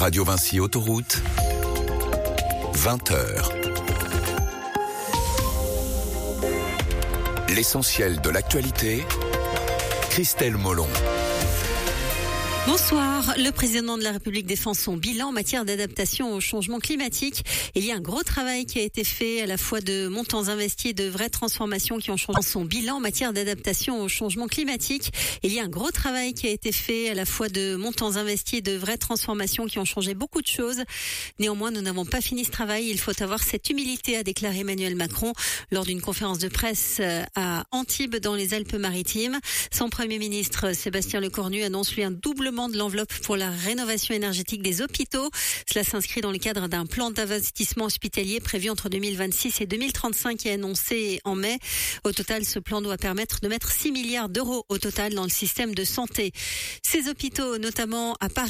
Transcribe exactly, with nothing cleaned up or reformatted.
Radio Vinci Autoroute, vingt heures. L'essentiel de l'actualité, Christelle Molon. Bonsoir. Le président de la République défend son bilan en matière d'adaptation au changement climatique. Il y a un gros travail qui a été fait, à la fois de montants investis et de vraies transformations qui ont changé son bilan en matière d'adaptation au changement climatique. Il y a un gros travail qui a été fait, à la fois de montants investis et de vraies transformations qui ont changé beaucoup de choses. Néanmoins, nous n'avons pas fini ce travail. Il faut avoir cette humilité, a déclaré Emmanuel Macron lors d'une conférence de presse à Antibes dans les Alpes-Maritimes. Son Premier ministre, Sébastien Lecornu, annonce lui un doublement de l'enveloppe pour la rénovation énergétique des hôpitaux. Cela s'inscrit dans le cadre d'un plan d'investissement hospitalier prévu entre deux mille vingt-six et deux mille trente-cinq et annoncé en mai. Au total, ce plan doit permettre de mettre six milliards d'euros au total dans le système de santé. Ces hôpitaux, notamment à Paris,